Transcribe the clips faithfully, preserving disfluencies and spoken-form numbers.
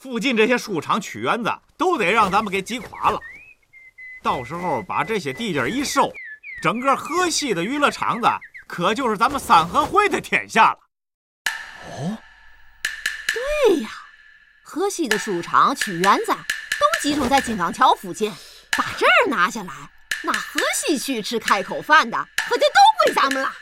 附近这些书场曲园子都得让咱们给挤垮了。到时候把这些地界一收，整个河西的娱乐场子可就是咱们三合会的天下了。 哦， 对呀，河西的书场曲园子都集中在金刚桥附近，把这儿拿下来，那河西区吃开口饭的可就都归咱们了。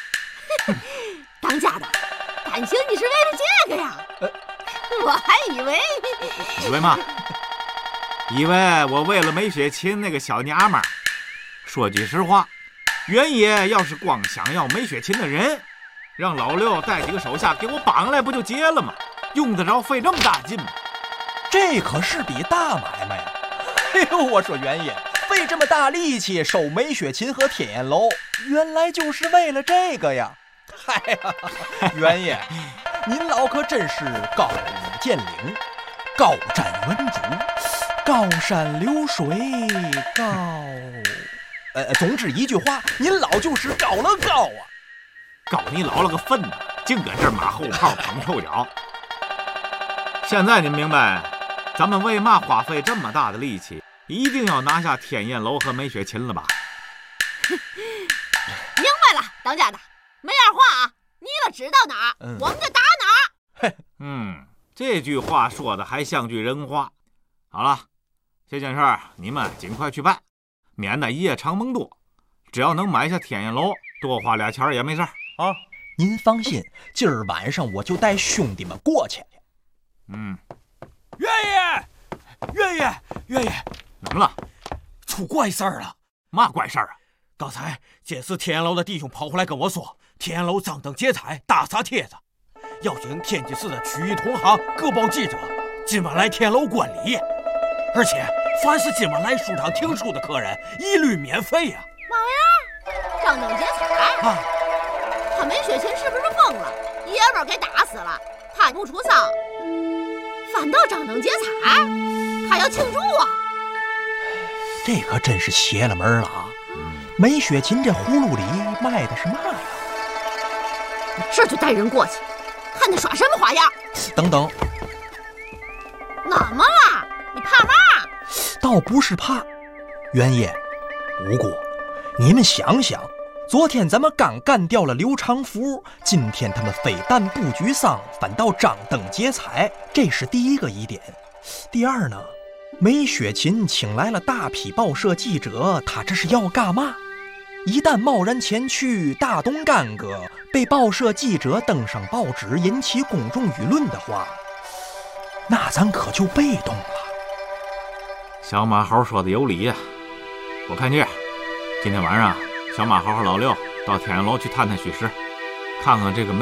当家的，感情你是为了这个呀？呃、我还以为以为嘛？以为我为了梅雪琴那个小娘们儿。说句实话，袁爷要是光想要梅雪琴的人，让老六带几个手下给我绑来不就结了吗？用得着费这么大劲吗？ 这可是笔大买卖呀！哎呦，我说袁爷费这么大力气收梅雪琴和天燕楼，原来就是为了这个呀！哎呀，袁爷，您老可真是高屋建瓴，高瞻远瞩，高山流水，高……呃，总之一句话，您老就是高了高啊！ 高你老了个粪呢，净搁这马后炮捧臭脚。现在您明白，咱们为嘛花费这么大的力气，一定要拿下天燕楼和梅雪琴了吧？ 明白了，当家的，没二话啊，你了知道哪儿，嗯、我们就打哪儿。 嗯，这句话说的还像句人话。好了，这件事儿你们尽快去办，免得夜长梦多。只要能买下天燕楼，多花俩钱也没事儿啊。您放心，今儿晚上我就带兄弟们过去。 嗯， 袁爷，袁爷，袁爷， 怎么了？ 出怪事儿了！ 嘛怪事儿啊？ 刚才监视天燕楼的弟兄跑回来跟我说，天燕楼张灯结彩，大撒帖子，邀请天津市的区域同行、各报记者今晚来天楼观礼，而且凡是今晚来书场听书的客人，一律免费呀、啊！ 嘛玩意儿？张灯结彩啊！他梅雪琴是不是疯了？爷们儿给打死了，他不出丧，反倒张灯结彩，他要庆祝啊！ 这可真是邪了门了啊！梅雪琴这葫芦里卖的是嘛呀？ 我这就带人过去，看他耍什么花样。 等等， 怎么了？你怕嘛？ 倒不是怕，袁爷、五姑，你们想想，昨天咱们刚干掉了刘长福，今天他们非但不沮丧，反倒张灯结彩，这是第一个疑点。第二呢，梅雪琴请来了大批报社记者，他这是要干嘛？一旦贸然前去，大动干戈，被报社记者登上报纸，引起公众舆论的话，那咱可就被动了。 小马猴说的有理呀、啊，我看这样，今天晚上小马猴和老六到天燕楼去探探虚实，看看这个梅